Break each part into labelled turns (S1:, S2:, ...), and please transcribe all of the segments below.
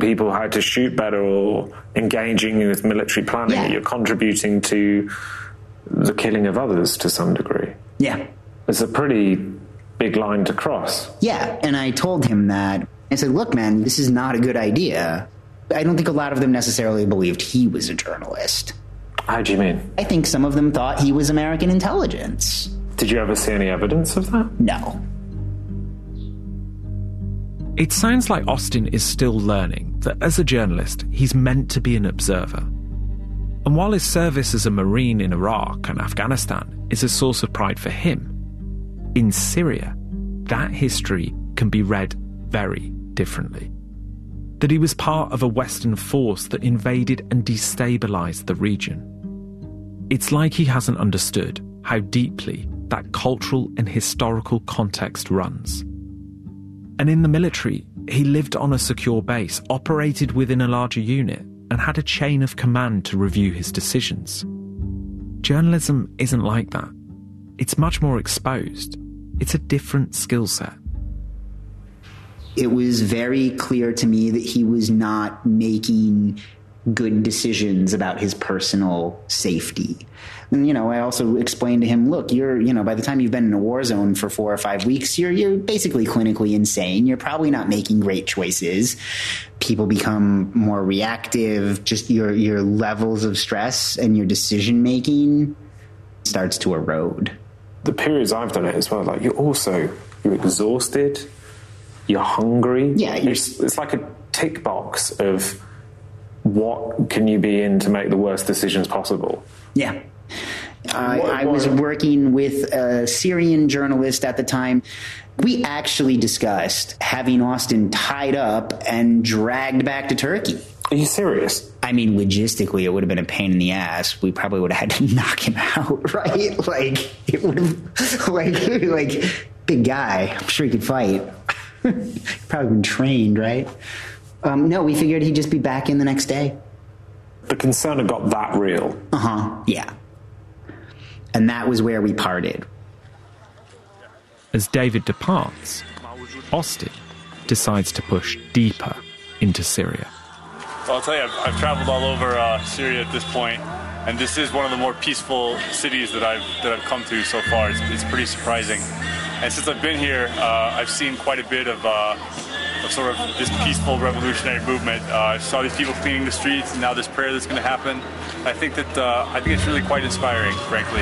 S1: people how to shoot better or engaging with military planning, you're contributing to the killing of others to some degree.
S2: Yeah.
S1: It's a pretty big line to cross.
S2: Yeah, and I told him that. I said, look, man, this is not a good idea. I don't think a lot of them necessarily believed he was a journalist.
S1: How do you mean?
S2: I think some of them thought he was American intelligence.
S1: Did you ever see any evidence of that?
S2: No.
S3: It sounds like Austin is still learning that as a journalist, he's meant to be an observer. And while his service as a Marine in Iraq and Afghanistan is a source of pride for him, in Syria, that history can be read very differently. That he was part of a Western force that invaded and destabilised the region. It's like he hasn't understood how deeply that cultural and historical context runs. And in the military, he lived on a secure base, operated within a larger unit, and had a chain of command to review his decisions. Journalism isn't like that. It's much more exposed. It's a different skill set.
S2: It was very clear to me that he was not making good decisions about his personal safety. And, I also explained to him, look, by the time you've been in a war zone for 4 or 5 weeks, you're basically clinically insane. You're probably not making great choices. People become more reactive. Just your levels of stress and your decision making starts to erode.
S1: The periods I've done it as well, like you're exhausted, you're hungry.
S2: Yeah.
S1: It's like a tick box of what can you be in to make the worst decisions possible.
S2: Yeah. I was working with a Syrian journalist at the time. We actually discussed having Austin tied up and dragged back to Turkey.
S1: Are you serious?
S2: I mean, logistically, it would have been a pain in the ass. We probably would have had to knock him out, right? It would have, big guy. I'm sure he could fight. Probably been trained, right? No, we figured he'd just be back in the next day.
S1: The concern had got that real.
S2: Yeah. And that was where we parted.
S3: As David departs, Austin decides to push deeper into Syria.
S4: Well, I'll tell you, I've traveled all over Syria at this point, and this is one of the more peaceful cities that I've come to so far. It's pretty surprising. And since I've been here, I've seen quite a bit of sort of this peaceful revolutionary movement. I saw these people cleaning the streets, and now this prayer that's going to happen. I think it's really quite inspiring, frankly.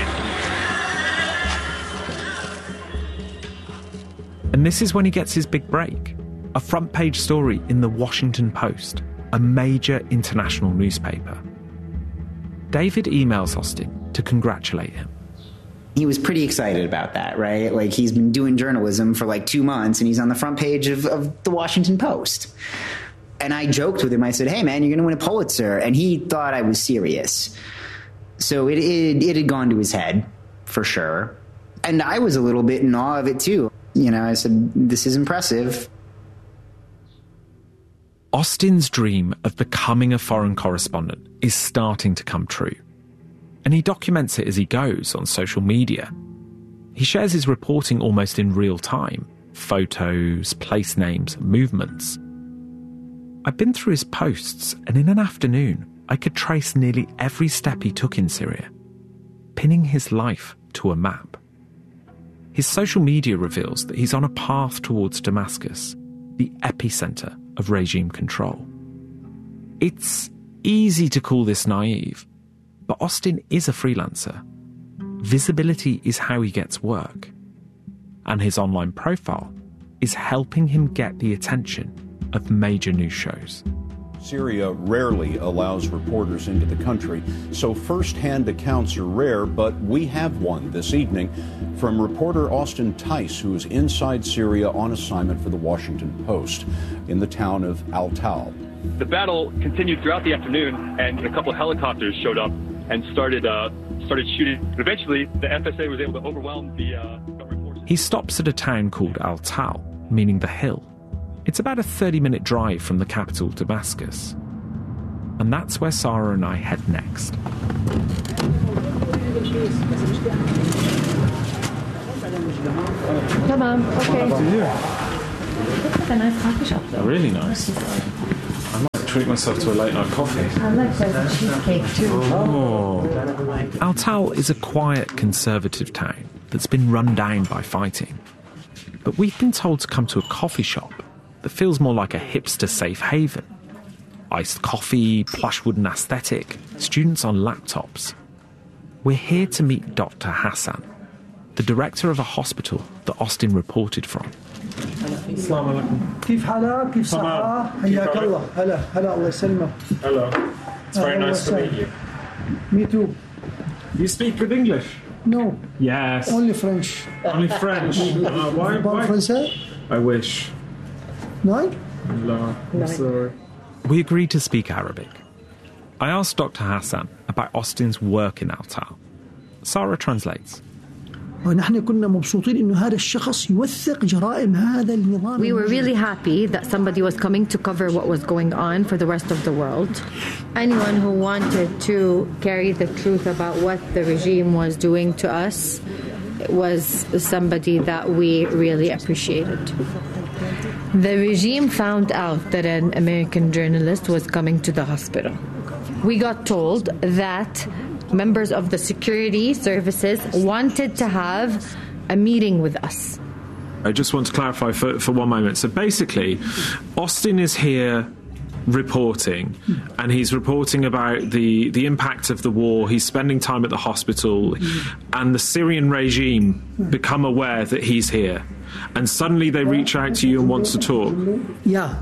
S3: And this is when he gets his big break. A front-page story in the Washington Post, a major international newspaper. David emails Austin to congratulate him.
S2: He was pretty excited about that, right? He's been doing journalism for 2 months, and he's on the front page of the Washington Post. And I joked with him. I said, hey, man, you're going to win a Pulitzer. And he thought I was serious. So it had gone to his head, for sure. And I was a little bit in awe of it, too. I said, this is impressive.
S3: Austin's dream of becoming a foreign correspondent is starting to come true. And he documents it as he goes on social media. He shares his reporting almost in real time. Photos, place names, movements. I've been through his posts, and in an afternoon, I could trace nearly every step he took in Syria, pinning his life to a map. His social media reveals that he's on a path towards Damascus, the epicenter of regime control. It's easy to call this naive, but Austin is a freelancer. Visibility is how he gets work. And his online profile is helping him get the attention of major news shows.
S5: Syria rarely allows reporters into the country, so first-hand accounts are rare, but we have one this evening from reporter Austin Tice, who is inside Syria on assignment for the Washington Post in the town of Al-Tal.
S6: The battle continued throughout the afternoon, and a couple of helicopters showed up and started shooting. But eventually, the FSA was able to overwhelm the government forces.
S3: He stops at a town called Al-Tal, meaning the hill. It's about a 30-minute drive from the capital, Damascus. And that's where Sarah and I head next.
S7: Tamam, okay. That's a nice coffee shop, though.
S1: Really nice. I might
S3: treat myself to a late night coffee.
S7: I'd like to have a cheesecake too.
S3: Al-Tal is a quiet, conservative town that's been run down by fighting. But we've been told to come to a coffee shop that feels more like a hipster safe haven. Iced coffee, plush wooden aesthetic, students on laptops. We're here to meet Dr. Hassan, the director of a hospital that Austin reported from.
S8: Hello. It's very nice to meet you.
S9: Me too.
S8: You speak good English?
S9: No.
S8: Yes.
S9: Only French.
S8: Only French. Why?
S9: Français?
S8: I wish.
S9: No?
S8: No. I'm sorry.
S3: We agreed to speak Arabic. I asked Dr. Hassan about Austin's work in Al-Tal. Sarah translates.
S7: We were really happy that somebody was coming to cover what was going on for the rest of the world. Anyone who wanted to carry the truth about what the regime was doing to us was somebody that we really appreciated. The regime found out that an American journalist was coming to the hospital. We got told that members of the security services wanted to have a meeting with us.
S3: I just want to clarify for one moment. So basically, Austin is here reporting, and he's reporting about the impact of the war. He's spending time at the hospital, and the Syrian regime become aware that he's here. And suddenly they reach out to you and want to talk.
S7: Yeah.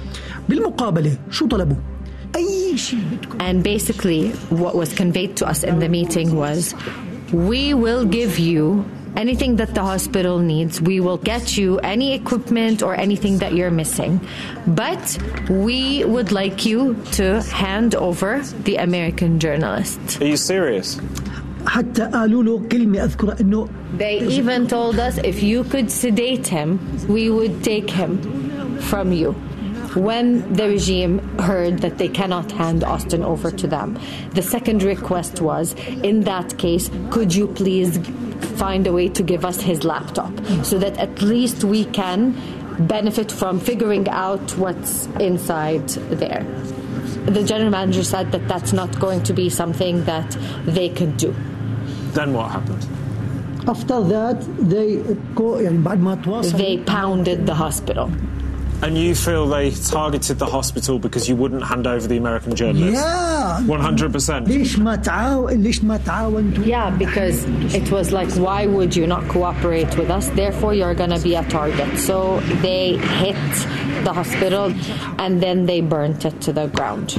S7: And basically, what was conveyed to us in the meeting was, we will give you anything that the hospital needs. We will get you any equipment or anything that you're missing. But we would like you to hand over the American journalist.
S8: Are you serious?
S7: They even told us if you could sedate him, we would take him from you. When the regime heard that they cannot hand Austin over to them, the second request was, in that case, could you please find a way to give us his laptop so that at least we can benefit from figuring out what's inside there. The general manager said that that's not going to be something that they could do.
S8: Then what happened?
S9: After that,
S7: they pounded the hospital.
S8: And you feel they targeted the hospital because you wouldn't hand over the American journalist?
S9: Yeah.
S8: 100%.
S7: Yeah, because it was like, why would you not cooperate with us? Therefore, you're going to be a target. So they hit the hospital and then they burnt it to the ground.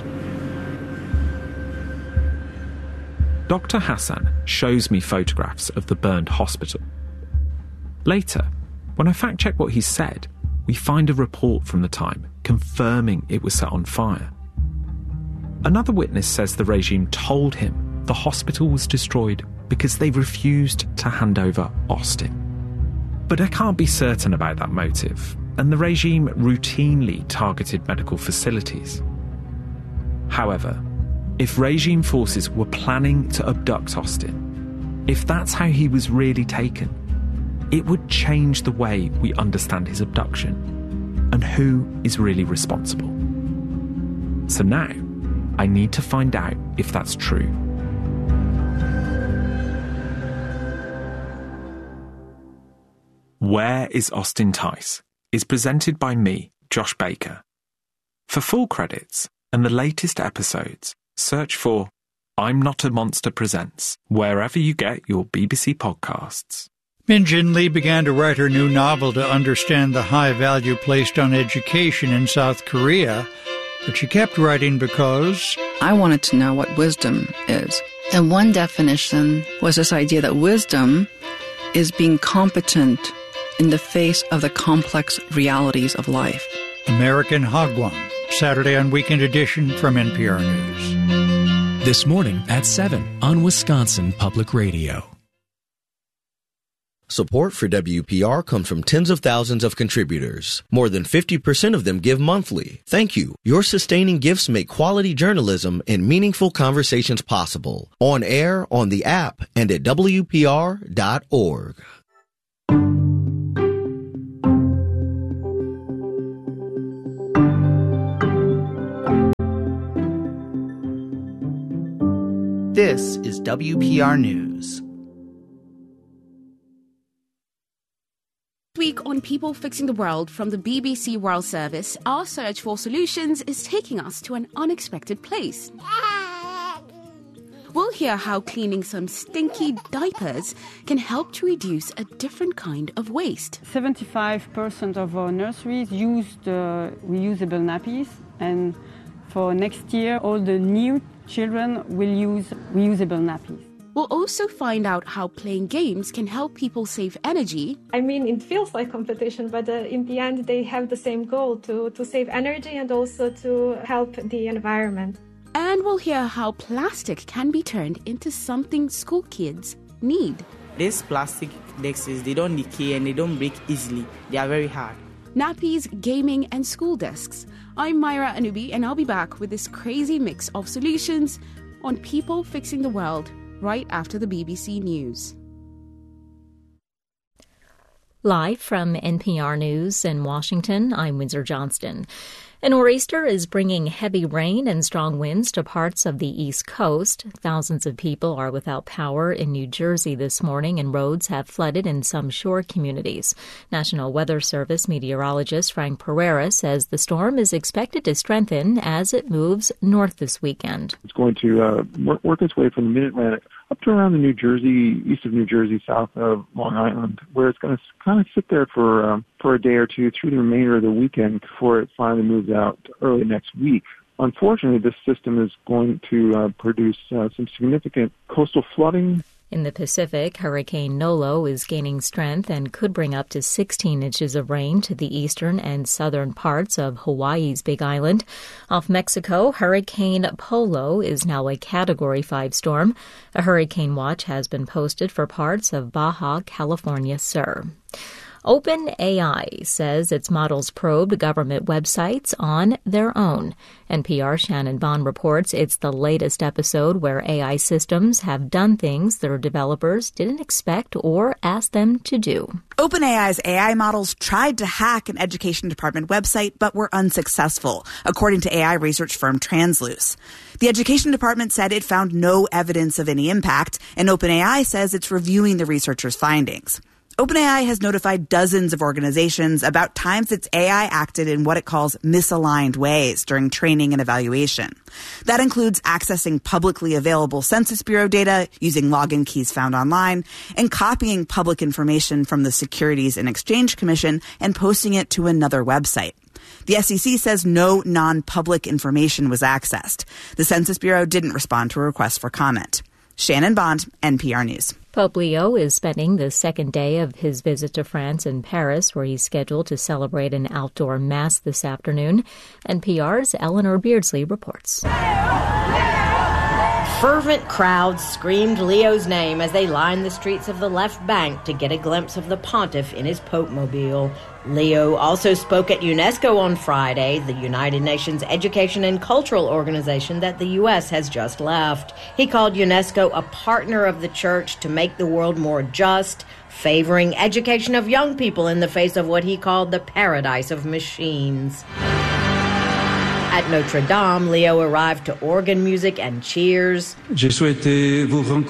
S3: Dr. Hassan shows me photographs of the burned hospital. Later, when I fact-check what he said, we find a report from the time confirming it was set on fire. Another witness says the regime told him the hospital was destroyed because they refused to hand over Austin. But I can't be certain about that motive, and the regime routinely targeted medical facilities. However, if regime forces were planning to abduct Austin, if that's how he was really taken, it would change the way we understand his abduction and who is really responsible. So now, I need to find out if that's true. Where is Austin Tice? Is presented by me, Josh Baker. For full credits and the latest episodes, search for I'm Not a Monster Presents wherever you get your BBC podcasts.
S10: Min Jin Lee began to write her new novel to understand the high value placed on education in South Korea, but she kept writing because
S11: I wanted to know what wisdom is. And one definition was this idea that wisdom is being competent in the face of the complex realities of life.
S10: American Hagwon, Saturday on Weekend Edition from NPR News.
S12: This morning at 7 on Wisconsin Public Radio.
S13: Support for WPR comes from tens of thousands of contributors. More than 50% of them give monthly. Thank you. Your sustaining gifts make quality journalism and meaningful conversations possible. On air, on the app, and at WPR.org.
S14: This is WPR News.
S15: Week on People Fixing the World from the BBC World Service, our search for solutions is taking us to an unexpected place. We'll hear how cleaning some stinky diapers can help to reduce a different kind of waste.
S16: 75% of our nurseries use the reusable nappies, and for next year, all the new children will use reusable nappies.
S15: We'll also find out how playing games can help people save energy.
S17: I mean, it feels like competition, but in the end, they have the same goal, to save energy and also to help the environment.
S15: And we'll hear how plastic can be turned into something school kids need.
S18: These plastic desks, they don't decay and they don't break easily. They are very hard.
S15: Nappies, gaming, and school desks. I'm Myra Anubi, and I'll be back with this crazy mix of solutions on People Fixing the World right after the BBC News.
S19: Live from NPR News in Washington, I'm Windsor Johnston. A nor'easter is bringing heavy rain and strong winds to parts of the East Coast. Thousands of people are without power in New Jersey this morning, and roads have flooded in some shore communities. National Weather Service meteorologist Frank Pereira says the storm is expected to strengthen as it moves north this weekend.
S20: It's going to work its way from the Mid-Atlantic up to around the New Jersey, east of New Jersey, south of Long Island, where it's going to kind of sit there for a day or two through the remainder of the weekend before it finally moves out early next week. Unfortunately, this system is going to produce some significant coastal flooding.
S19: In the Pacific, Hurricane Nolo is gaining strength and could bring up to 16 inches of rain to the eastern and southern parts of Hawaii's Big Island. Off Mexico, Hurricane Polo is now a Category 5 storm. A hurricane watch has been posted for parts of Baja California Sur. OpenAI says its models probed government websites on their own. NPR's Shannon Bond reports it's the latest episode where AI systems have done things their developers didn't expect or ask them to do.
S21: OpenAI's AI models tried to hack an education department website but were unsuccessful, according to AI research firm Transluce. The education department said it found no evidence of any impact, and OpenAI says it's reviewing the researchers' findings. OpenAI has notified dozens of organizations about times its AI acted in what it calls misaligned ways during training and evaluation. That includes accessing publicly available Census Bureau data using login keys found online and copying public information from the Securities and Exchange Commission and posting it to another website. The SEC says no non-public information was accessed. The Census Bureau didn't respond to a request for comment. Shannon Bond, NPR News.
S19: Pope Leo is spending the second day of his visit to France and Paris, where he's scheduled to celebrate an outdoor mass this afternoon. NPR's Eleanor Beardsley reports.
S22: Fervent crowds screamed Leo's name as they lined the streets of the left bank to get a glimpse of the pontiff in his Pope-mobile. Leo also spoke at UNESCO on Friday, the United Nations Education and Cultural Organization that the U.S. has just left. He called UNESCO a partner of the church to make the world more just, favoring education of young people in the face of what he called the paradise of machines. At Notre Dame, Leo arrived to organ music and cheers. Speaking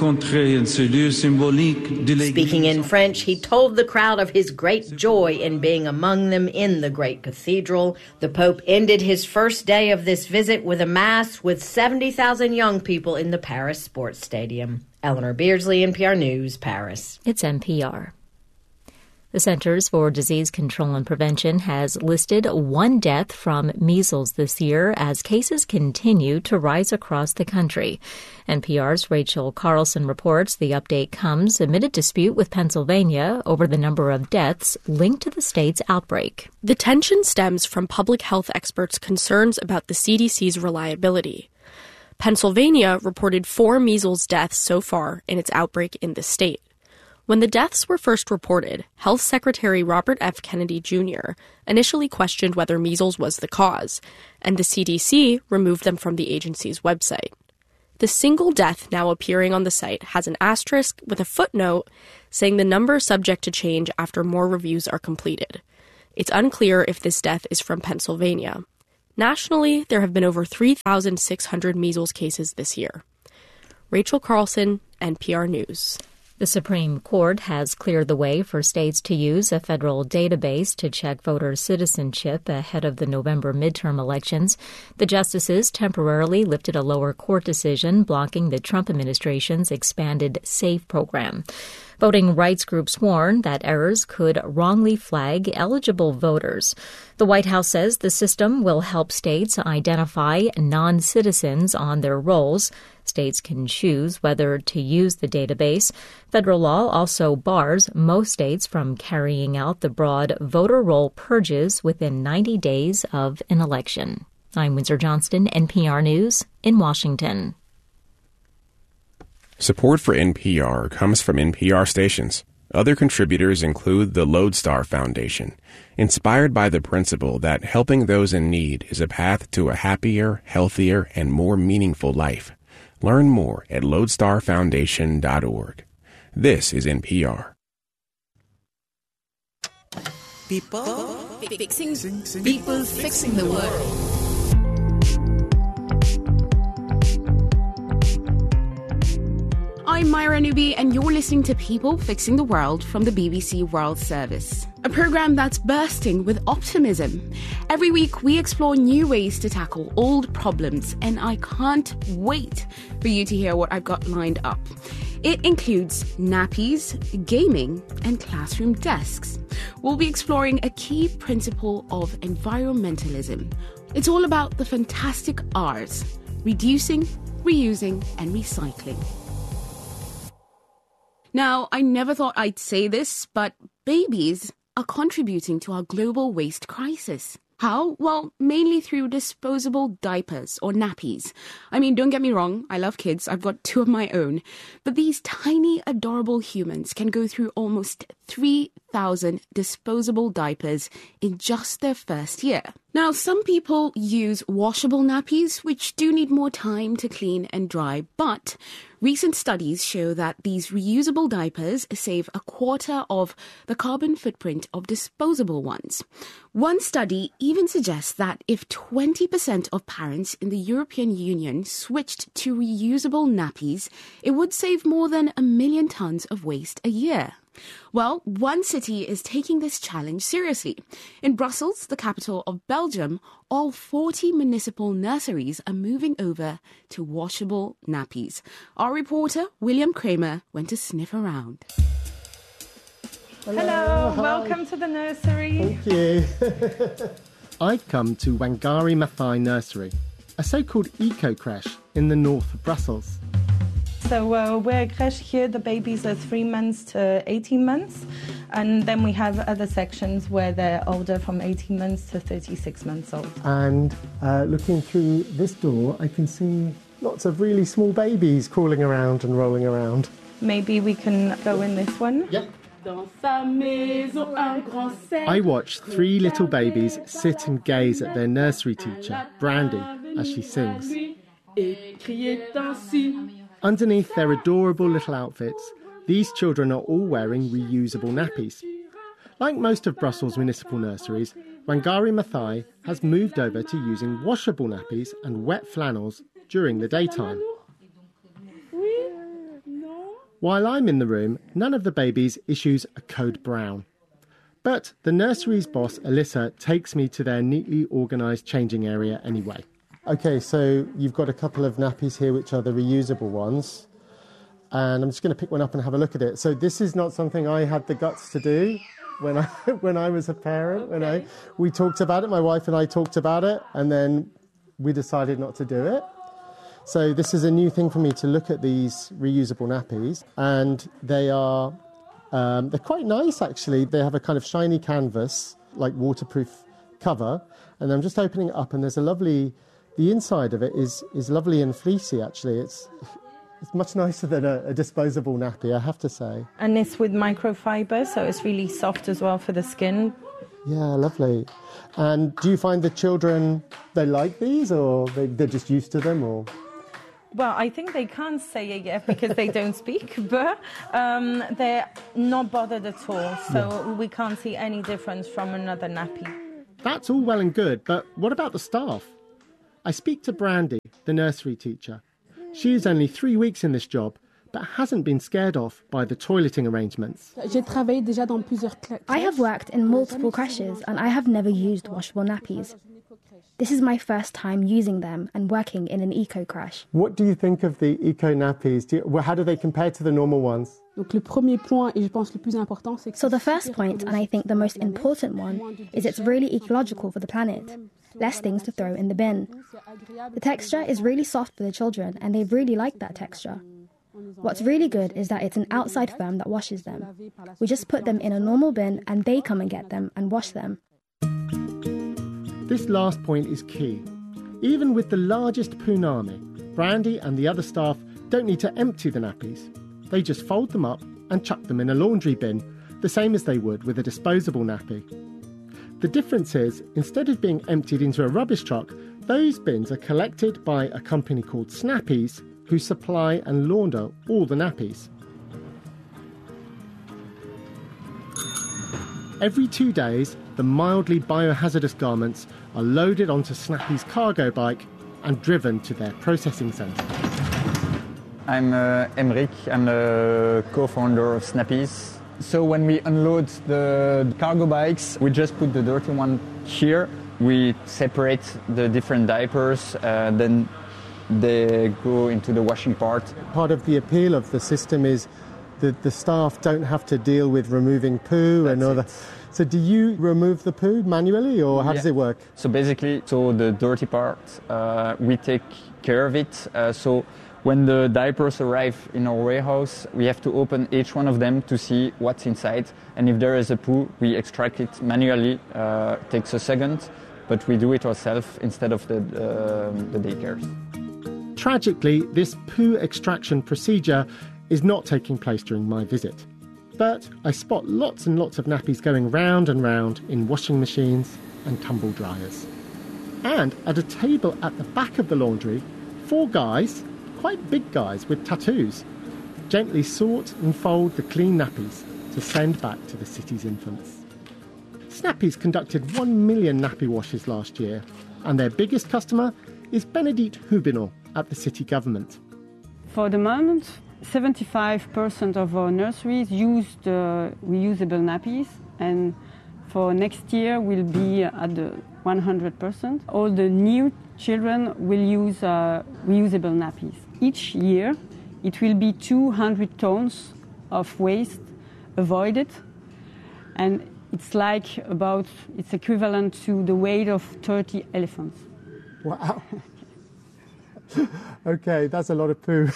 S22: in French, he told the crowd of his great joy in being among them in the great cathedral. The Pope ended his first day of this visit with a mass with 70,000 young people in the Paris Sports Stadium. Eleanor Beardsley, NPR News, Paris.
S19: It's NPR. The Centers for Disease Control and Prevention has listed one death from measles this year as cases continue to rise across the country. NPR's Rachel Carlson reports the update comes amid a dispute with Pennsylvania over the number of deaths linked to the state's outbreak.
S23: The tension stems from public health experts' concerns about the CDC's reliability. Pennsylvania reported 4 measles deaths so far in its outbreak in the state. When the deaths were first reported, Health Secretary Robert F. Kennedy Jr. initially questioned whether measles was the cause, and the CDC removed them from the agency's website. The single death now appearing on the site has an asterisk with a footnote saying the number is subject to change after more reviews are completed. It's unclear if this death is from Pennsylvania. Nationally, there have been over 3,600 measles cases this year. Rachel Carlson, NPR News.
S19: The Supreme Court has cleared the way for states to use a federal database to check voter citizenship ahead of the November midterm elections. The justices temporarily lifted a lower court decision blocking the Trump administration's expanded SAFE program. Voting rights groups warn that errors could wrongly flag eligible voters. The White House says the system will help states identify non-citizens on their rolls. States can choose whether to use the database. Federal law also bars most states from carrying out the broad voter roll purges within 90 days of an election. I'm Windsor Johnston, NPR News in Washington.
S2: Support for NPR comes from NPR stations. Other contributors include the Lodestar Foundation, inspired by the principle that helping those in need is a path to a happier, healthier, and more meaningful life. Learn more at lodestarfoundation.org. This is NPR.
S4: People fixing the world.
S15: I'm Myra Newby, and you're listening to People Fixing the World from the BBC World Service, a program that's bursting with optimism. Every week, we explore new ways to tackle old problems, and I can't wait for you to hear what I've got lined up. It includes nappies, gaming, and classroom desks. We'll be exploring a key principle of environmentalism. It's all about the fantastic R's: reducing, reusing, and recycling. Now, I never thought I'd say this, but babies are contributing to our global waste crisis. How? Well, mainly through disposable diapers or nappies. I mean, don't get me wrong, I love kids, I've got 2 of my own. But these tiny, adorable humans can go through almost 3,000 disposable diapers in just their first year. Now, some people use washable nappies, which do need more time to clean and dry, but recent studies show that these reusable diapers save a quarter of the carbon footprint of disposable ones. One study even suggests that if 20% of parents in the European Union switched to reusable nappies, it would save more than 1 million tons of waste a year. Well, one city is taking this challenge seriously. In Brussels, the capital of Belgium, all 40 municipal nurseries are moving over to washable nappies. Our reporter, William Kramer, went to sniff around.
S5: Hello, welcome to the nursery.
S24: Thank you. I've come to Wangari Maathai Nursery, a so-called eco-creche in the north of Brussels.
S5: So we're a creche here, the babies are 3 months to 18 months. And then we have other sections where they're older, from 18 months to 36 months old.
S24: And looking through this door, I can see lots of really small babies crawling around and rolling around.
S5: Maybe we can go in this one?
S24: Yep. I watch 3 little babies sit and gaze at their nursery teacher, Brandy, as she sings. Underneath their adorable little outfits, these children are all wearing reusable nappies. Like most of Brussels' municipal nurseries, Wangari Maathai has moved over to using washable nappies and wet flannels during the daytime. While I'm in the room, none of the babies issues a code brown. But the nursery's boss, Alyssa, takes me to their neatly organised changing area anyway. OK, so you've got a couple of nappies here, which are the reusable ones. And I'm just going to pick one up and have a look at it. So this is not something I had the guts to do when I was a parent. Okay. We talked about it, my wife and I talked about it, and then we decided not to do it. So this is a new thing for me to look at these reusable nappies. And they are, they're quite nice, actually. They have a kind of shiny canvas, like waterproof cover. And I'm just opening it up, and there's a lovely... The inside of it is lovely and fleecy, actually. It's much nicer than a disposable nappy, I have to say.
S5: And it's with microfiber, so it's really soft as well for the skin.
S24: Yeah, lovely. And do you find the children, they like these, or they're just used to them, or...?
S5: Well, I think they can't say it yet because they don't speak, but they're not bothered at all, so we can't see any difference from another nappy.
S24: That's all well and good, but what about the staff? I speak to Brandy, the nursery teacher. She is only 3 weeks in this job, but hasn't been scared off by the toileting arrangements.
S1: I have worked in multiple creches and I have never used washable nappies. This is my first time using them and working in an eco creche.
S24: What do you think of the eco nappies? How do they compare to the normal ones?
S1: So the first point, and I think the most important one, is it's really ecological for the planet. Less things to throw in the bin. The texture is really soft for the children and they really like that texture. What's really good is that it's an outside firm that washes them. We just put them in a normal bin and they come and get them and wash them.
S24: This last point is key. Even with the largest punami, Brandy and the other staff don't need to empty the nappies. They just fold them up and chuck them in a laundry bin, the same as they would with a disposable nappy. The difference is, instead of being emptied into a rubbish truck, those bins are collected by a company called Snappies, who supply and launder all the nappies. Every 2 days, the mildly biohazardous garments are loaded onto Snappy's cargo bike and driven to their processing centre.
S6: I'm Emric, I'm the co-founder of Snappies. So when we unload the cargo bikes, we just put the dirty one here. We separate the different diapers, then they go into the washing part.
S24: Part of the appeal of the system is that the staff don't have to deal with removing poo and all that. So do you remove the poo manually, or how does it work?
S6: So basically, the dirty part, we take care of it. So when the diapers arrive in our warehouse, we have to open each one of them to see what's inside. And if there is a poo, we extract it manually. It takes a second, but we do it ourselves instead of the daycares.
S24: Tragically, this poo extraction procedure is not taking place during my visit. But I spot lots and lots of nappies going round and round in washing machines and tumble dryers. And at a table at the back of the laundry, 4 guys, quite big guys with tattoos, gently sort and fold the clean nappies to send back to the city's infants. Snappies conducted 1 million nappy washes last year, and their biggest customer is Benedict Hubinot at the city government.
S16: For the moment, 75% of our nurseries use the reusable nappies, and for next year we'll be at the 100%. All the new children will use reusable nappies. Each year it will be 200 tons of waste avoided, and it's equivalent to the weight of 30 elephants.
S24: Wow. Okay, that's a lot of poo.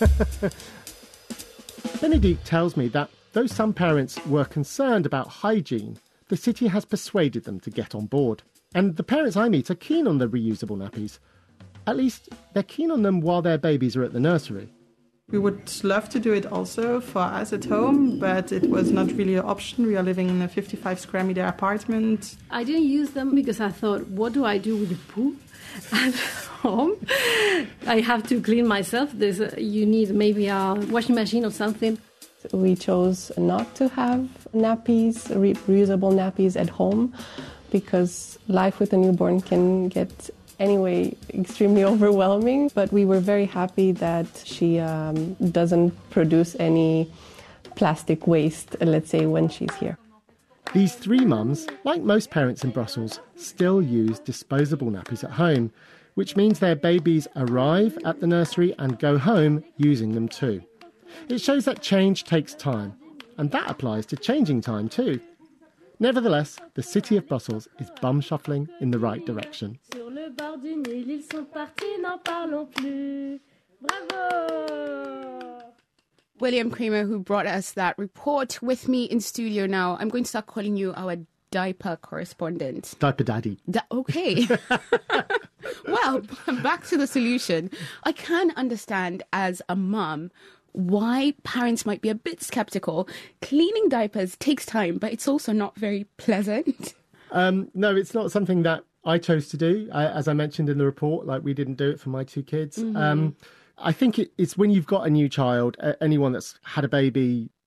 S24: Benedict tells me that though some parents were concerned about hygiene, the city has persuaded them to get on board. And the parents I meet are keen on the reusable nappies. At least they're keen on them while their babies are at the nursery.
S8: We would love to do it also for us at home, but it was not really an option. We are living in a 55 square meter apartment.
S9: I didn't use them because I thought, what do I do with the poo at home? I have to clean myself. You need maybe a washing machine or something.
S25: We chose not to have nappies, reusable nappies at home, because life with a newborn can get anyway extremely overwhelming. But we were very happy that she doesn't produce any plastic waste, let's say, when she's here.
S24: These 3 mums, like most parents in Brussels, still use disposable nappies at home, which means their babies arrive at the nursery and go home using them too. It shows that change takes time, and that applies to changing time too. Nevertheless, the city of Brussels is bum-shuffling in the right direction.
S9: Sur le bord du Nil, ils sont partis, n'en parlons plus. Bravo!
S15: William Kramer, who brought us that report, with me in studio now. I'm going to start calling you our diaper correspondent.
S24: Diaper daddy.
S15: Okay. Well, back to the solution. I can understand as a mum why parents might be a bit skeptical. Cleaning diapers takes time, but it's also not very pleasant.
S24: No, it's not something that I chose to do. As I mentioned in the report, we didn't do it for my 2 kids. Mm-hmm. I think it's when you've got a new child, anyone that's had a baby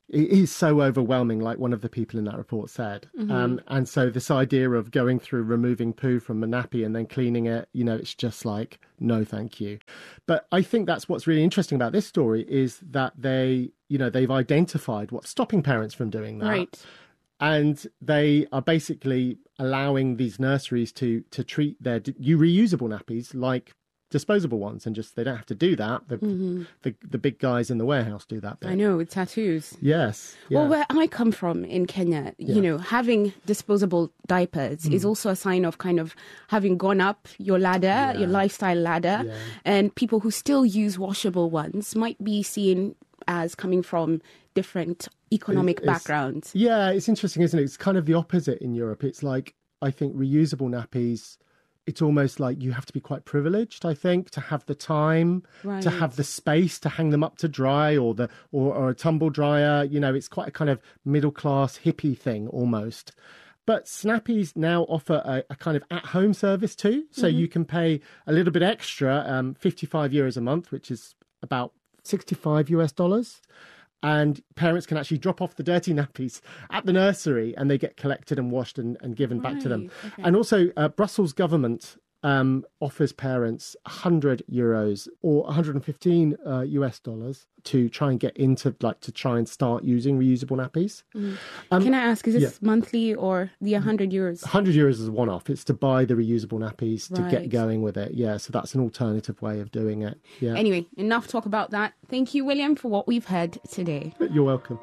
S24: it is so overwhelming, like one of the people in that report said.
S15: Mm-hmm.
S24: And so this idea of going through removing poo from a nappy and then cleaning it, it's just like, no, thank you. But I think that's what's really interesting about this story is that they've identified what's stopping parents from doing that.
S15: Right.
S24: And they are basically allowing these nurseries to treat their reusable nappies like disposable ones, and just they don't have to do that. The big guys in the warehouse do that bit.
S15: I know, with tattoos.
S24: Yes. Yeah.
S15: Well, where I come from in Kenya, having disposable diapers is also a sign of kind of having gone up your ladder, your lifestyle ladder.
S24: Yeah.
S15: And people who still use washable ones might be seen as coming from different economic backgrounds.
S24: Yeah, it's interesting, isn't it? It's kind of the opposite in Europe. It's like, I think reusable nappies, it's almost like you have to be quite privileged, I think, to have the time, to have the space to hang them up to dry, or a tumble dryer. It's quite a kind of middle class hippie thing almost. But Snappies now offer a kind of at-home service too. So you can pay a little bit extra, €55 a month, which is about $65. And parents can actually drop off the dirty nappies at the nursery and they get collected and washed and given back to them.
S15: Okay.
S24: And also Brussels government offers parents €100 or $115 to try and get into, to try and start using reusable nappies.
S15: Can I ask, is this monthly or the €100?
S24: €100 is a one-off. It's to buy the reusable nappies to get going with it. Yeah, so that's an alternative way of doing it. Yeah.
S15: Anyway, enough talk about that. Thank you, William, for what we've heard today.
S24: You're welcome.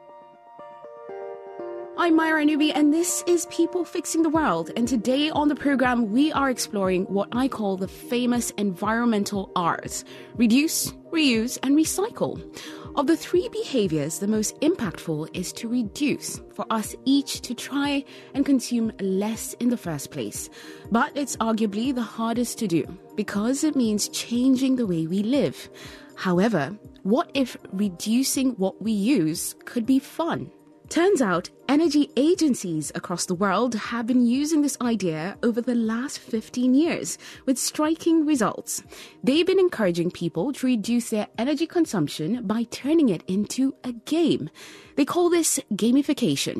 S15: I'm Myra Anubi, and this is People Fixing the World. And today on the program, we are exploring what I call the famous environmental R's: reduce, reuse, and recycle. Of the three behaviors, the most impactful is to reduce, for us each to try and consume less in the first place. But it's arguably the hardest to do, because it means changing the way we live. However, what if reducing what we use could be fun? Turns out, energy agencies across the world have been using this idea over the last 15 years with striking results. They've been encouraging people to reduce their energy consumption by turning it into a game. They call this gamification.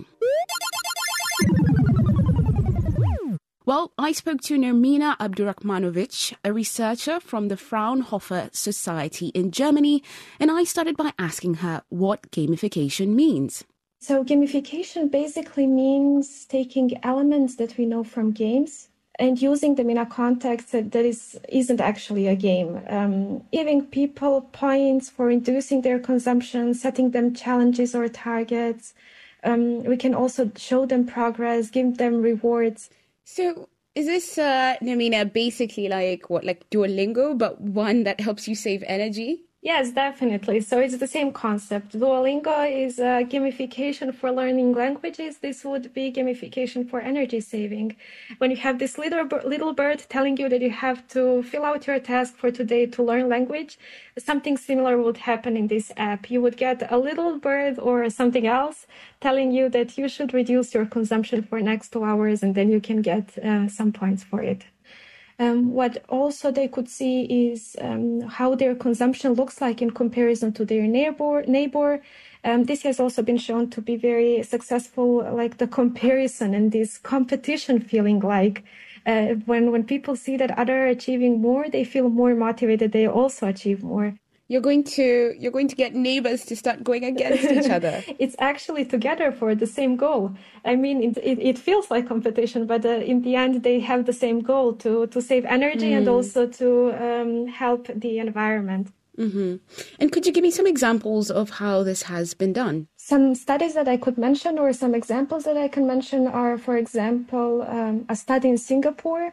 S15: Well, I spoke to Nermina Abdurrahmanovic, a researcher from the Fraunhofer Society in Germany, and I started by asking her what gamification means.
S17: So gamification basically means taking elements that we know from games and using them in a context that isn't actually a game. Giving people points for reducing their consumption, setting them challenges or targets. We can also show them progress, give them rewards.
S15: So is this, Nermina, basically like Duolingo, but one that helps you save energy?
S17: Yes, definitely. So it's the same concept. Duolingo is gamification for learning languages. This would be gamification for energy saving. When you have this little bird telling you that you have to fill out your task for today to learn language, something similar would happen in this app. You would get a little bird or something else telling you that you should reduce your consumption for next 2 hours, and then you can get some points for it. What also they could see is how their consumption looks like in comparison to their neighbor. This has also been shown to be very successful, like the comparison and this competition feeling, like when people see that others are achieving more, they feel more motivated, they also achieve more.
S15: You're going to get neighbors to start going against each other.
S17: It's actually together for the same goal. I mean, it feels like competition, but in the end, they have the same goal to save energy and also to help the environment.
S15: Mm-hmm. And could you give me some examples of how this has been done?
S17: Some studies that I could mention or some examples that I can mention are, for example, a study in Singapore.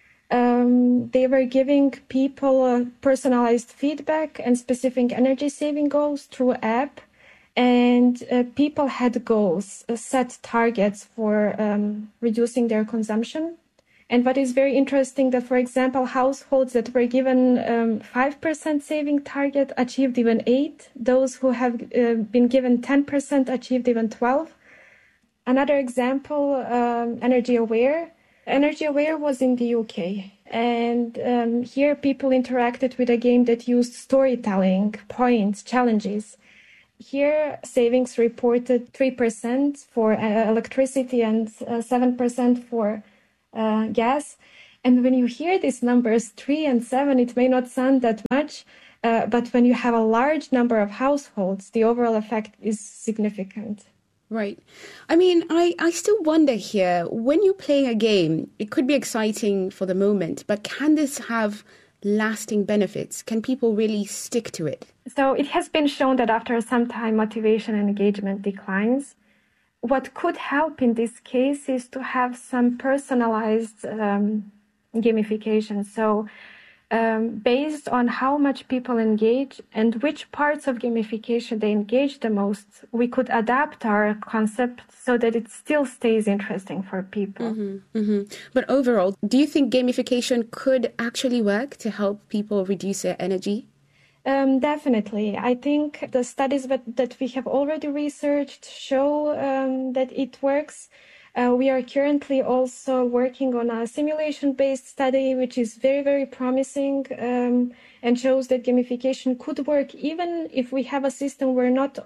S17: They were giving people personalized feedback and specific energy saving goals through app, and people had goals, set targets for reducing their consumption. And what is very interesting that, for example, households that were given 5% saving target achieved even 8. Those who have been given 10% achieved even 12. Another example, Energy Aware. Energy Aware was in the UK, and here people interacted with a game that used storytelling, points, challenges. Here, savings reported 3% for electricity and 7% for gas. And when you hear these numbers, 3 and 7, it may not sound that much, but when you have a large number of households, the overall effect is significant.
S15: Right. I mean, I still wonder here, when you're playing a game, it could be exciting for the moment, but can this have lasting benefits? Can people really stick to it?
S17: So it has been shown that after some time, motivation and engagement declines. What could help in this case is to have some personalized gamification. So based on how much people engage and which parts of gamification they engage the most, we could adapt our concept so that it still stays interesting for people.
S15: Mm-hmm, mm-hmm. But overall, do you think gamification could actually work to help people reduce their energy?
S17: Definitely. I think the studies that we have already researched show that it works. We are currently also working on a simulation-based study, which is very, very promising and shows that gamification could work even if we have a system where not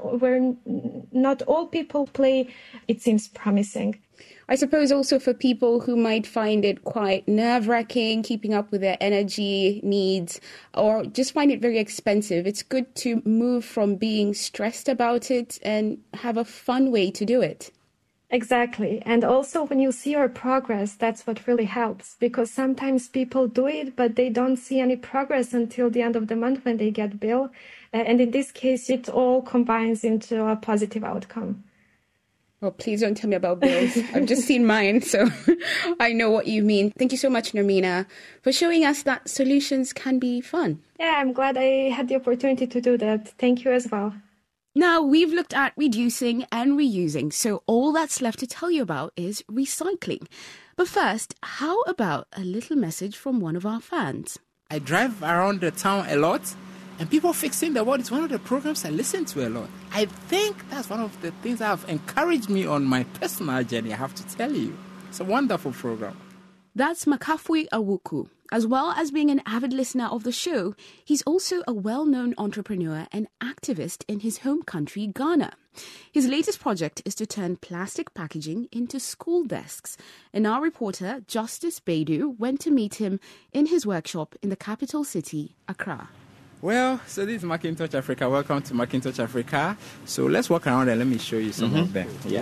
S17: all people play. It seems promising.
S15: I suppose also for people who might find it quite nerve-wracking, keeping up with their energy needs, or just find it very expensive, it's good to move from being stressed about it and have a fun way to do it.
S17: Exactly. And also when you see your progress, that's what really helps, because sometimes people do it, but they don't see any progress until the end of the month when they get bill. And in this case, it all combines into a positive outcome.
S15: Oh, please don't tell me about bills. I've just seen mine, so I know what you mean. Thank you so much, Nermina, for showing us that solutions can be fun.
S17: Yeah, I'm glad I had the opportunity to do that. Thank you as well.
S15: Now, we've looked at reducing and reusing, so all that's left to tell you about is recycling. But first, how about a little message from one of our fans?
S3: I drive around the town a lot, and People Fixing the World is one of the programs I listen to a lot. I think that's one of the things that have encouraged me on my personal journey, I have to tell you. It's a wonderful program.
S15: That's Makafui Awuku. As well as being an avid listener of the show, he's also a well-known entrepreneur and activist in his home country, Ghana. His latest project is to turn plastic packaging into school desks. And our reporter, Justice Baidu, went to meet him in his workshop in the capital city, Accra.
S3: Well, so this is Macintosh Africa. Welcome to Macintosh Africa. So let's walk around and let me show you some of them. Yeah.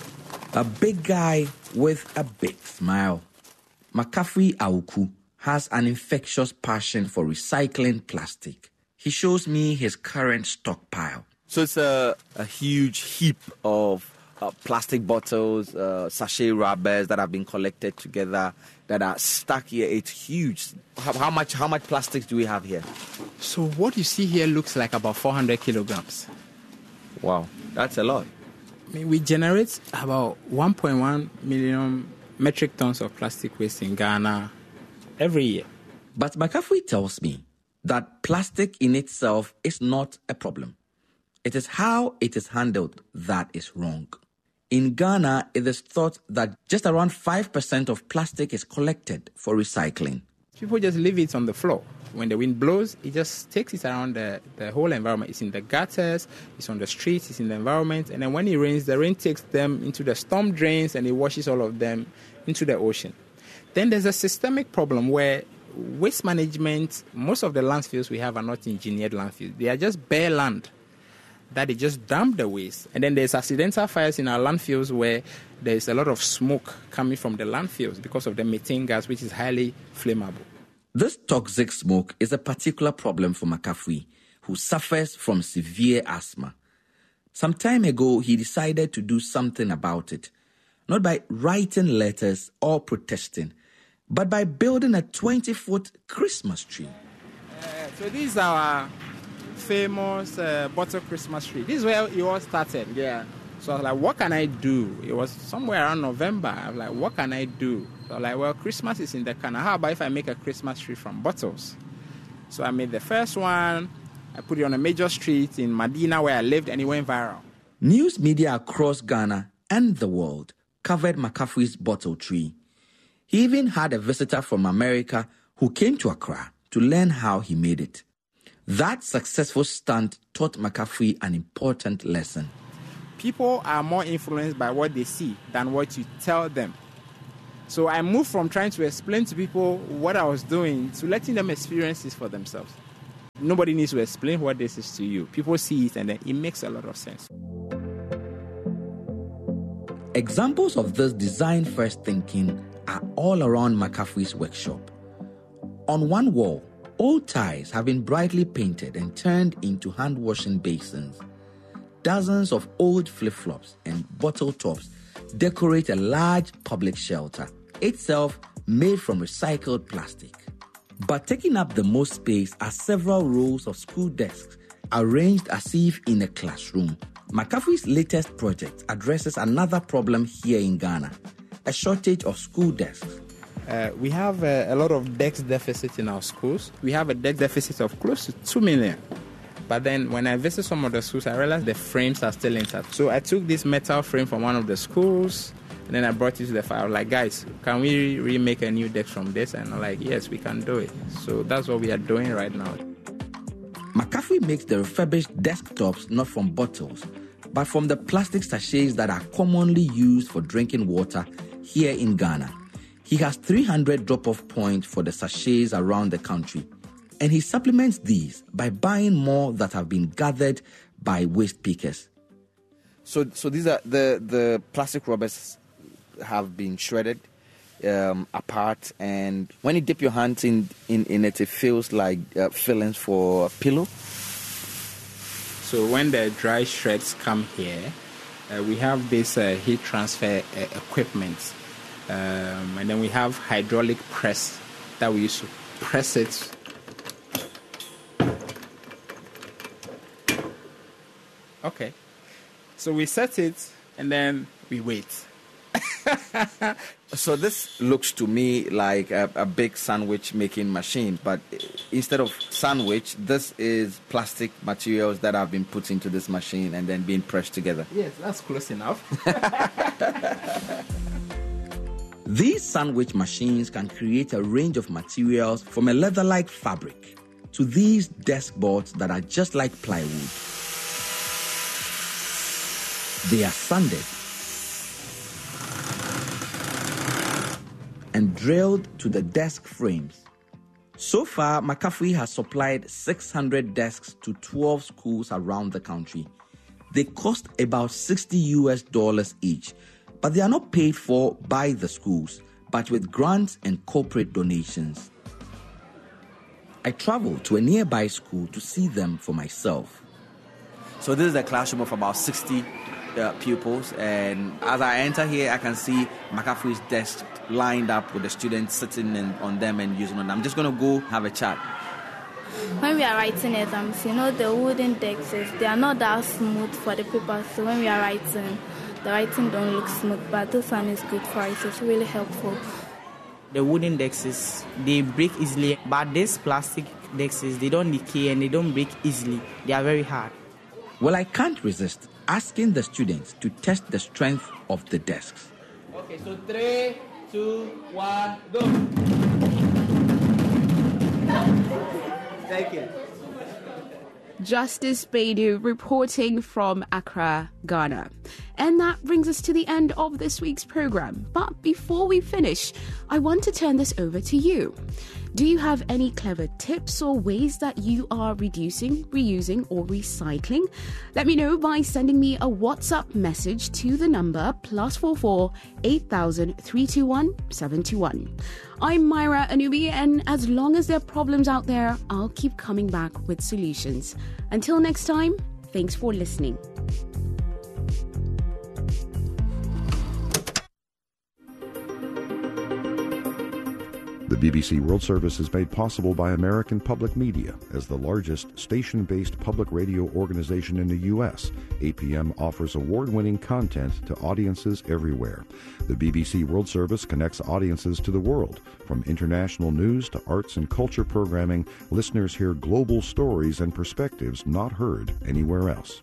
S7: A big guy with a big smile. Makafui Awuku has an infectious passion for recycling plastic. He shows me his current stockpile.
S10: So it's a huge heap of plastic bottles, sachet rubbers that have been collected together that are stuck here. It's huge. How much plastic do we have here?
S3: So what you see here looks like about 400 kilograms.
S10: Wow, that's a lot.
S3: I mean, we generate about 1.1 million metric tons of plastic waste in Ghana every year.
S7: But Makafui tells me that plastic in itself is not a problem. It is how it is handled that is wrong. In Ghana, it is thought that just around 5% of plastic is collected for recycling.
S3: People just leave it on the floor. When the wind blows, it just takes it around the whole environment. It's in the gutters, it's on the streets, it's in the environment. And then when it rains, the rain takes them into the storm drains and it washes all of them into the ocean. Then there's a systemic problem where waste management, most of the landfills we have are not engineered landfills. They are just bare land that they just dump the waste. And then there's accidental fires in our landfills where there's a lot of smoke coming from the landfills because of the methane gas, which is highly flammable.
S7: This toxic smoke is a particular problem for Makafui, who suffers from severe asthma. Some time ago, he decided to do something about it, not by writing letters or protesting, but by building a 20-foot Christmas tree.
S3: So this is our famous bottle Christmas tree. This is where it all started.
S10: Yeah.
S3: So I was like, what can I do? It was somewhere around November. I was like, what can I do? So I was like, well, Christmas is in the corner. How about if I make a Christmas tree from bottles? So I made the first one. I put it on a major street in Medina where I lived, and it went viral.
S7: News media across Ghana and the world covered Makafui's bottle tree. He even had a visitor from America who came to Accra to learn how he made it. That successful stunt taught McCaffrey an important lesson.
S3: People are more influenced by what they see than what you tell them. So I moved from trying to explain to people what I was doing to letting them experience this for themselves. Nobody needs to explain what this is to you. People see it and then it makes a lot of sense.
S7: Examples of this design-first thinking are all around McCaffrey's workshop. On one wall, old ties have been brightly painted and turned into hand-washing basins. Dozens of old flip-flops and bottle tops decorate a large public shelter, itself made from recycled plastic. But taking up the most space are several rows of school desks arranged as if in a classroom. McCaffrey's latest project addresses another problem here in Ghana, a shortage of school desks.
S3: We have a lot of desk deficit in our schools. We have a desk deficit of close to 2 million. But then when I visit some of the schools, I realized the frames are still intact. So I took this metal frame from one of the schools, and then I brought it to the fire. I was like, guys, can we remake a new desk from this? And I'm like, yes, we can do it. So that's what we are doing right now.
S7: McCaffrey makes the refurbished desktops not from bottles, but from the plastic sachets that are commonly used for drinking water here in Ghana. He has 300 drop-off points for the sachets around the country, and he supplements these by buying more that have been gathered by waste pickers.
S10: So these are the plastic rubbers have been shredded apart, and when you dip your hands in it, it feels like fillings for a pillow.
S3: So when the dry shreds come here, we have this heat transfer equipment, and then we have hydraulic press that we use to press it. Okay, so we set it and then we wait.
S10: So this looks to me like a big sandwich making machine, but instead of sandwich, this is plastic materials that have been put into this machine and then being pressed together.
S3: Yes, that's close enough.
S7: These sandwich machines can create a range of materials from a leather-like fabric to these desk boards that are just like plywood. They are sanded and drilled to the desk frames. So far, McCaffrey has supplied 600 desks to 12 schools around the country. They cost about $60 each, but they are not paid for by the schools, but with grants and corporate donations. I traveled to a nearby school to see them for myself.
S10: So this is a classroom of about 60 pupils, and as I enter here, I can see McCaffrey's desk lined up with the students sitting on them and using them. I'm just going to go have a chat.
S11: When we are writing exams, the wooden desks, they are not that smooth for the paper, so when we are writing, the writing don't look smooth, but this one is good for it. It's really helpful.
S12: The wooden desks, they break easily, but these plastic desks, they don't decay and they don't break easily. They are very hard.
S7: Well, I can't resist asking the students to test the strength of the desks.
S12: Okay, so 3, 2, 1, go. Thank you.
S15: Justice Baidu reporting from Accra, Ghana. And that brings us to the end of this week's program. But before we finish, I want to turn this over to you. Do you have any clever tips or ways that you are reducing, reusing, or recycling? Let me know by sending me a WhatsApp message to the number +44 8000 321 721. I'm Myra Anubi, and as long as there are problems out there, I'll keep coming back with solutions. Until next time, thanks for listening.
S13: The BBC World Service is made possible by American Public Media. As the largest station-based public radio organization in the U.S., APM offers award-winning content to audiences everywhere. The BBC World Service connects audiences to the world. From international news to arts and culture programming, listeners hear global stories and perspectives not heard anywhere else.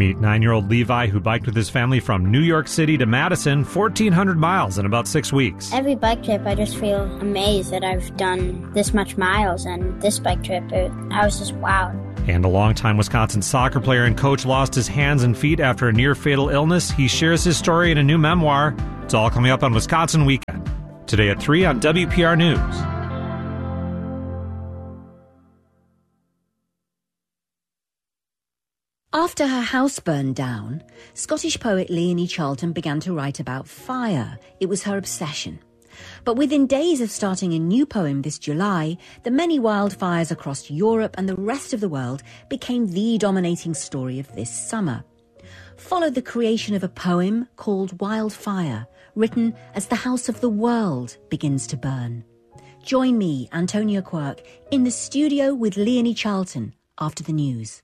S14: Meet 9-year-old Levi, who biked with his family from New York City to Madison, 1,400 miles in about 6 weeks.
S18: Every bike trip, I just feel amazed that I've done this much miles, and this bike trip, I was just wowed.
S14: And a longtime Wisconsin soccer player and coach lost his hands and feet after a near-fatal illness. He shares his story in a new memoir. It's all coming up on Wisconsin Weekend. Today at 3 on WPR News.
S20: After her house burned down, Scottish poet Leonie Charlton began to write about fire. It was her obsession. But within days of starting a new poem this July, the many wildfires across Europe and the rest of the world became the dominating story of this summer. Follow the creation of a poem called Wildfire, written as the house of the world begins to burn. Join me, Antonia Quirk, in the studio with Leonie Charlton after the news.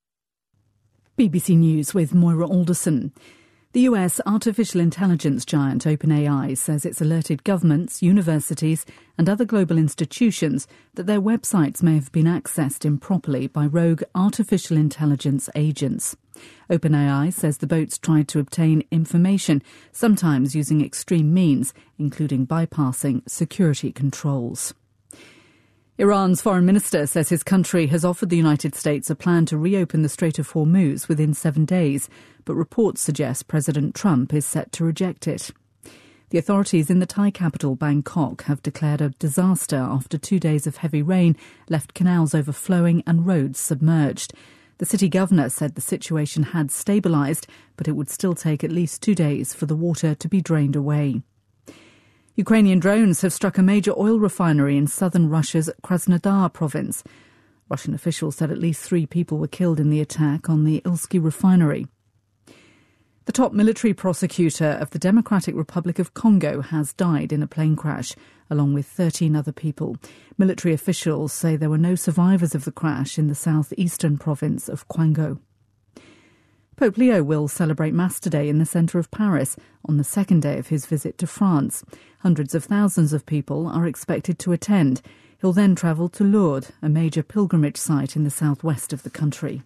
S21: BBC News with Moira Alderson. The US artificial intelligence giant OpenAI says it's alerted governments, universities and other global institutions that their websites may have been accessed improperly by rogue artificial intelligence agents. OpenAI says the bots tried to obtain information, sometimes using extreme means, including bypassing security controls. Iran's foreign minister says his country has offered the United States a plan to reopen the Strait of Hormuz within 7 days, but reports suggest President Trump is set to reject it. The authorities in the Thai capital, Bangkok, have declared a disaster after 2 days of heavy rain left canals overflowing and roads submerged. The city governor said the situation had stabilised, but it would still take at least 2 days for the water to be drained away. Ukrainian drones have struck a major oil refinery in southern Russia's Krasnodar province. Russian officials said at least 3 people were killed in the attack on the Ilsky refinery. The top military prosecutor of the Democratic Republic of Congo has died in a plane crash, along with 13 other people. Military officials say there were no survivors of the crash in the southeastern province of Kwango. Pope Leo will celebrate Mass today in the centre of Paris on the second day of his visit to France. Hundreds of thousands of people are expected to attend. He'll then travel to Lourdes, a major pilgrimage site in the southwest of the country.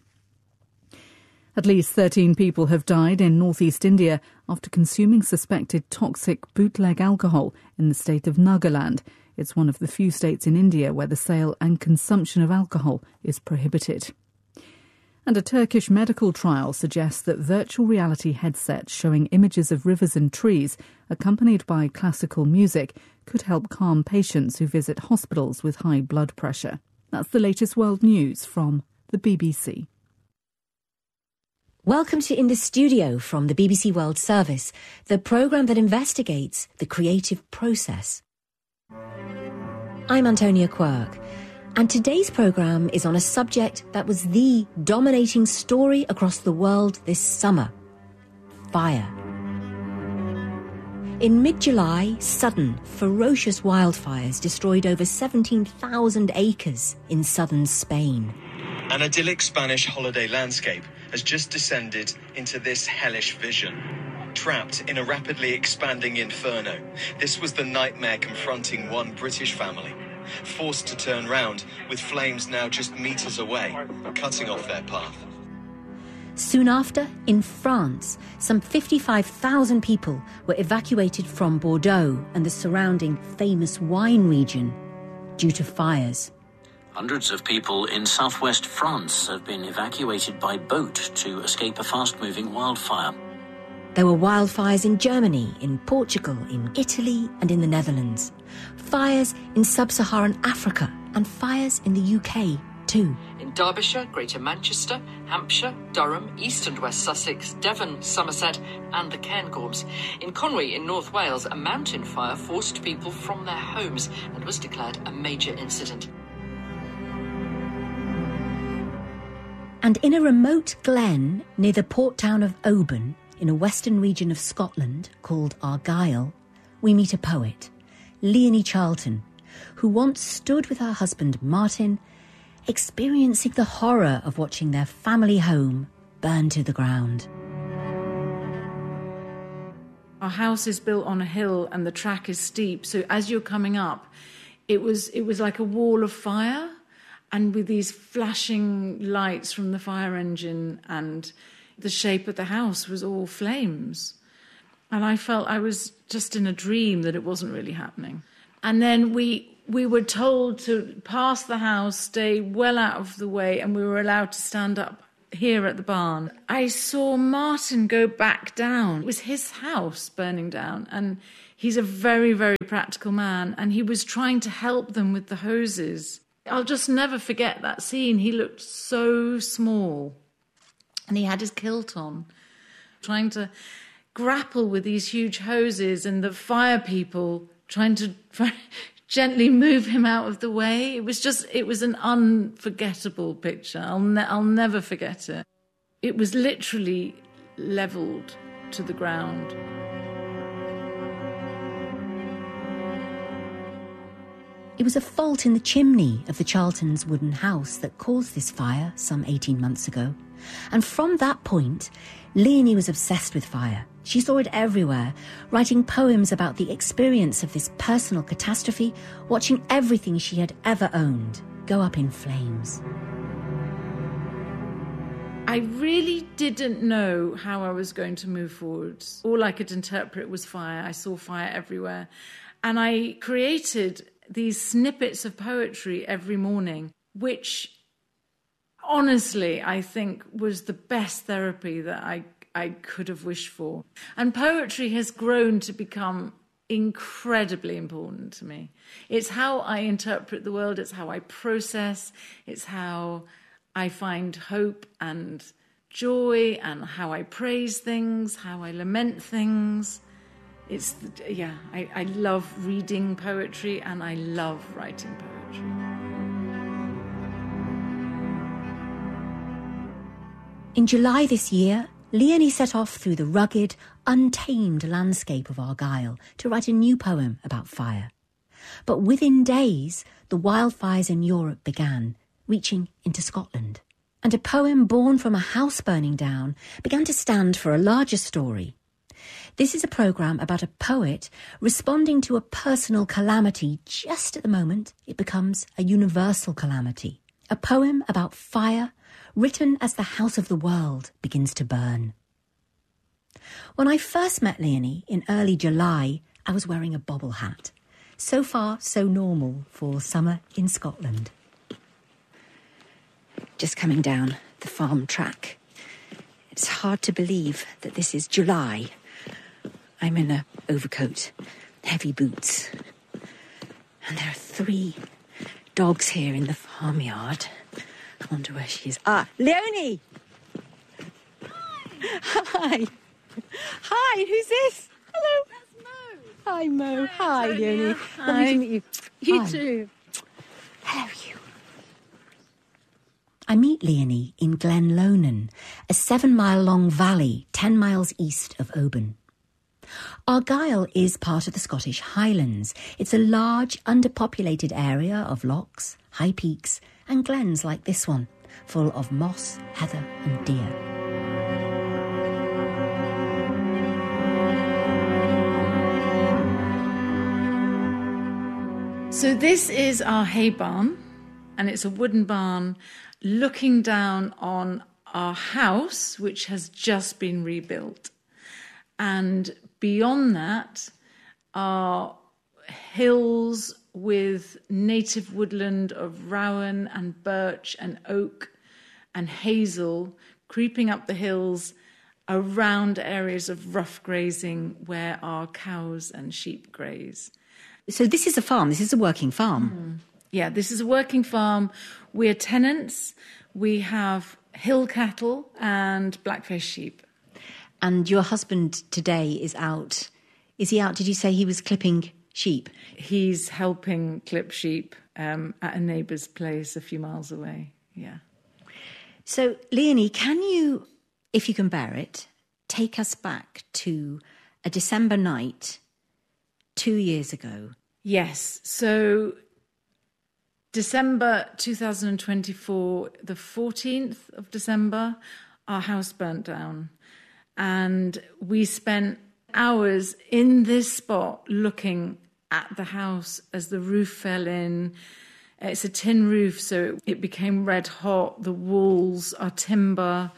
S21: At least 13 people have died in northeast India after consuming suspected toxic bootleg alcohol in the state of Nagaland. It's one of the few states in India where the sale and consumption of alcohol is prohibited. And a Turkish medical trial suggests that virtual reality headsets showing images of rivers and trees, accompanied by classical music, could help calm patients who visit hospitals with high blood pressure. That's the latest world news from the BBC.
S20: Welcome to In the Studio from the BBC World Service, the programme that investigates the creative process. I'm Antonia Quirk. And today's programme is on a subject that was the dominating story across the world this summer: fire. In mid-July, sudden, ferocious wildfires destroyed over 17,000 acres in southern Spain.
S22: An idyllic Spanish holiday landscape has just descended into this hellish vision. Trapped in a rapidly expanding inferno, this was the nightmare confronting one British family. Forced to turn round, with flames now just metres away, cutting off their path.
S20: Soon after, in France, some 55,000 people were evacuated from Bordeaux and the surrounding famous wine region due to fires.
S26: Hundreds of people in southwest France have been evacuated by boat to escape a fast-moving wildfire.
S20: There were wildfires in Germany, in Portugal, in Italy and in the Netherlands. Fires in sub-Saharan Africa and fires in the UK too.
S27: In Derbyshire, Greater Manchester, Hampshire, Durham, East and West Sussex, Devon, Somerset and the Cairngorms. In Conwy in North Wales, a mountain fire forced people from their homes and was declared a major incident.
S20: And in a remote glen near the port town of Oban, in a western region of Scotland called Argyll, we meet a poet, Leonie Charlton, who once stood with her husband Martin, experiencing the horror of watching their family home burn to the ground.
S28: Our house is built on a hill and the track is steep, so as you're coming up, it was like a wall of fire, and with these flashing lights from the fire engine, and the shape of the house was all flames. And I felt I was just in a dream, that it wasn't really happening. And then we were told to pass the house, stay well out of the way, and we were allowed to stand up here at the barn. I saw Martin go back down. It was his house burning down, and he's a very, very practical man, and he was trying to help them with the hoses. I'll just never forget that scene. He looked so small, and he had his kilt on, trying to grapple with these huge hoses, and the fire people trying to gently move him out of the way. It was an unforgettable picture. I'll never forget it. It was literally levelled to the ground.
S20: It was a fault in the chimney of the Charltons' wooden house that caused this fire some 18 months ago. And from that point, Leonie was obsessed with fire. She saw it everywhere, writing poems about the experience of this personal catastrophe, watching everything she had ever owned go up in flames.
S28: I really didn't know how I was going to move forward. All I could interpret was fire. I saw fire everywhere. And I created these snippets of poetry every morning, which honestly I think was the best therapy that I could have wished for. And poetry has grown to become incredibly important to me. It's how I interpret the world, it's how I process, it's how I find hope and joy, and how I praise things, how I lament things. I love reading poetry, and I love writing poetry.
S20: In July this year, Leonie set off through the rugged, untamed landscape of Argyll to write a new poem about fire. But within days, the wildfires in Europe began, reaching into Scotland. And a poem born from a house burning down began to stand for a larger story. This is a programme about a poet responding to a personal calamity just at the moment it becomes a universal calamity. A poem about fire, written as the house of the world begins to burn. When I first met Leonie in early July, I was wearing a bobble hat. So far, so normal for summer in Scotland. Just coming down the farm track. It's hard to believe that this is July. I'm in an overcoat, heavy boots. And there are 3 dogs here in the farmyard. I wonder where she is. Ah, Leonie! Hi! Hi, who's this? Hello. That's Mo. Hi, Mo. Hi, Leonie. Lovely to meet you.
S9: You
S20: Hi.
S9: too.
S20: Hello, you. I meet Leonie in Glen Lownan, a 7-mile-long valley 10 miles east of Oban. Argyll is part of the Scottish Highlands. It's a large, underpopulated area of lochs, high peaks, and glens like this one, full of moss, heather and deer.
S28: So this is our hay barn, and it's a wooden barn looking down on our house, which has just been rebuilt. And beyond that are hills with native woodland of rowan and birch and oak and hazel creeping up the hills around areas of rough grazing where our cows and sheep graze.
S20: So this is a farm, this is a working farm.
S28: Yeah, this is a working farm. We're tenants. We have hill cattle and blackface sheep.
S20: And your husband today is out. Is he out? Did you say he was clipping sheep?
S28: He's helping clip sheep at a neighbour's place a few miles away, yeah.
S20: So, Leonie, can you, if you can bear it, take us back to a December night 2 years ago?
S28: Yes, so December 2024, the 14th of December, our house burnt down. And we spent hours in this spot looking at the house as the roof fell in. It's a tin roof, so it became red hot. The walls are timber.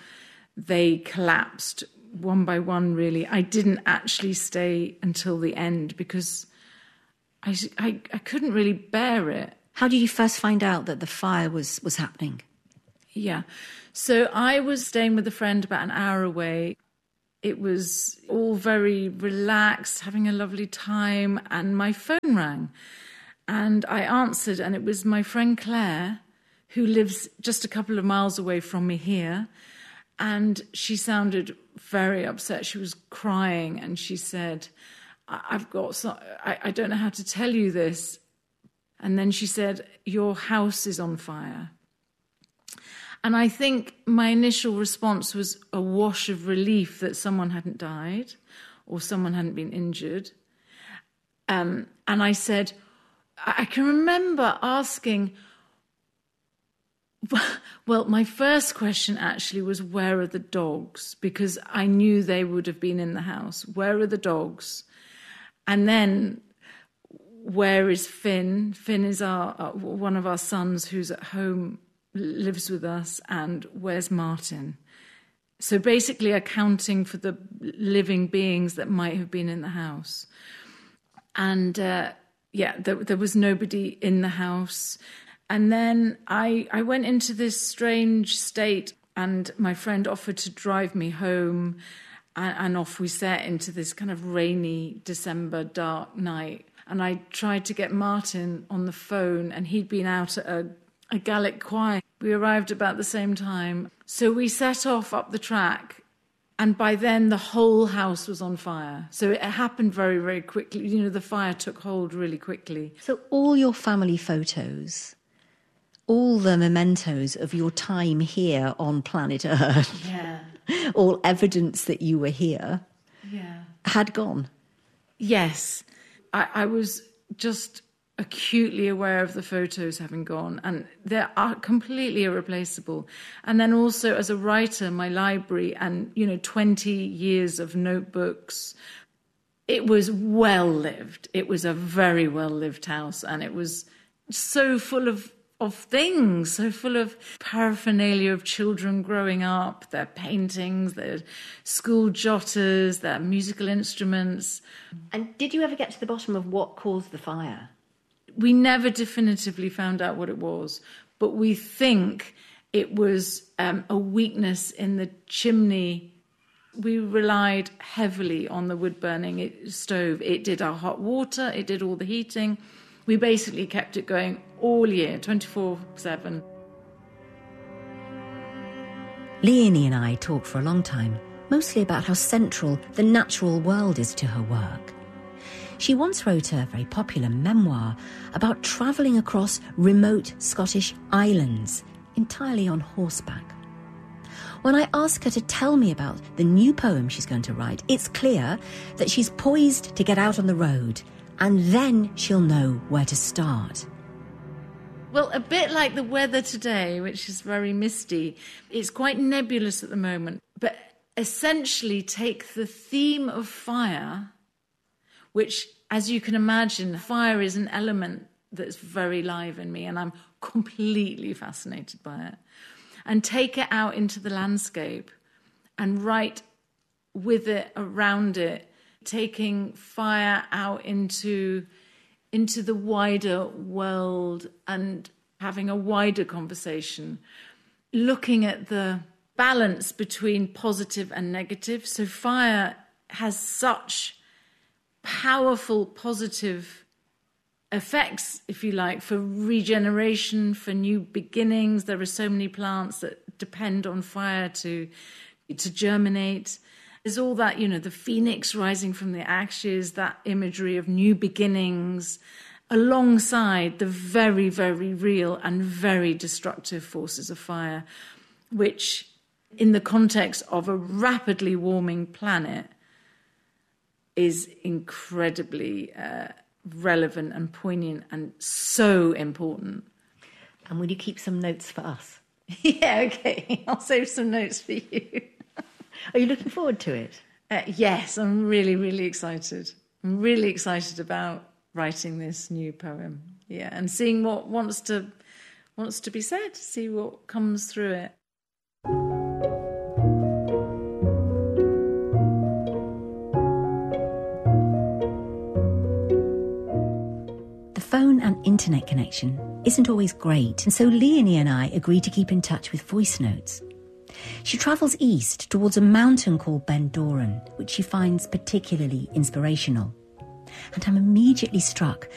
S28: they collapsed one by one, really. I didn't actually stay until the end because I couldn't really bear it.
S20: How did you first find out that the fire was happening?
S28: Yeah. So I was staying with a friend about an hour away. It was all very relaxed, having a lovely time, and my phone rang. And I answered, and it was my friend Claire, who lives just a couple of miles away from me here. And she sounded very upset. She was crying, and she said, I don't know how to tell you this. And then she said, your house is on fire. And I think my initial response was a wash of relief that someone hadn't died or someone hadn't been injured. And I said, I can remember asking, well, my first question actually was, where are the dogs? Because I knew they would have been in the house. Where are the dogs? And then, where is Finn? Finn is one of our sons who's at home, lives with us, and where's Martin? So basically accounting for the living beings that might have been in the house. And there was nobody in the house. And then I went into this strange state, and my friend offered to drive me home, and off we set into this kind of rainy December dark night. And I tried to get Martin on the phone, and he'd been out at a Gaelic choir. We arrived about the same time. So we set off up the track, and by then the whole house was on fire. So it happened very, very quickly. You know, the fire took hold really quickly.
S20: So all your family photos, all the mementos of your time here on planet Earth, all evidence that you were here, had gone.
S28: Yes. I was just acutely aware of the photos having gone, and they are completely irreplaceable. And then also as a writer, my library and 20 years of notebooks, it was well lived. It was a very well lived house, and it was so full of things, so full of paraphernalia of children growing up, their paintings, their school jotters, their musical instruments.
S20: And did you ever get to the bottom of what caused the fire?
S28: We never definitively found out what it was, but we think it was a weakness in the chimney. We relied heavily on the wood-burning stove. It did our hot water, it did all the heating. We basically kept it going all year, 24/7.
S20: Leonie and I talked for a long time, mostly about how central the natural world is to her work. She once wrote a very popular memoir about travelling across remote Scottish islands, entirely on horseback. When I ask her to tell me about the new poem she's going to write, it's clear that she's poised to get out on the road, and then she'll know where to start.
S28: Well, a bit like the weather today, which is very misty. It's quite nebulous at the moment, but essentially take the theme of fire, which, as you can imagine, fire is an element that's very live in me, and I'm completely fascinated by it, and take it out into the landscape and write with it, around it, taking fire out into the wider world and having a wider conversation, looking at the balance between positive and negative. So fire has such powerful positive effects, if you like, for regeneration, for new beginnings. There are so many plants that depend on fire to germinate. There's all that, the phoenix rising from the ashes, that imagery of new beginnings, alongside the very, very real and very destructive forces of fire, which, in the context of a rapidly warming planet, is incredibly relevant and poignant and so important.
S20: And will you keep some notes for us?
S28: Yeah, okay. I'll save some notes for you.
S20: Are you looking forward to it?
S28: Yes, I'm really, really excited. I'm really excited about writing this new poem. Yeah, and seeing what wants to be said, see what comes through it.
S20: phone and internet connection isn't always great, and so Leonie and I agreed to keep in touch with voice notes. She travels east towards a mountain called Ben Doran, which she finds particularly inspirational. And I'm immediately struck